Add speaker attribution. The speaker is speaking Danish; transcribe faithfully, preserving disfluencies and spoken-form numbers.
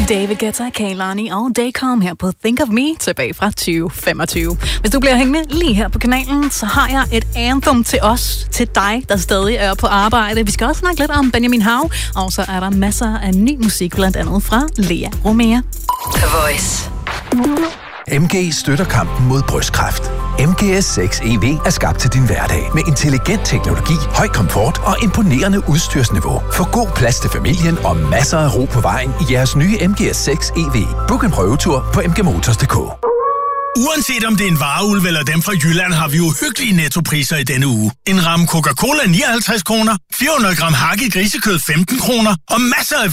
Speaker 1: David Guetta, Kehlani og Daycom her på Think of Me tilbage fra tyve femogtyve. Hvis du bliver hængende lige her på kanalen, så har jeg et anthem til os, til dig, der stadig er på arbejde. Vi skal også snakke lidt om Benjamin Hav, og så er der masser af ny musik, blandt andet fra Lea Romea.
Speaker 2: The Voice.
Speaker 3: M G støtter kampen mod brystkræft. M G S seks E V er skabt til din hverdag med intelligent teknologi, høj komfort og imponerende udstyrsniveau. Få god plads til familien og masser af ro på vejen i jeres nye M G S seks E V. Book en prøvetur på m g motors punktum d k.
Speaker 4: Uanset om det er en vareulv eller dem fra Jylland, har vi jo hyggelige nettopriser i denne uge. En ramme Coca-Cola nioghalvtreds kroner, fire hundrede gram hakket grisekød femten kroner og masser af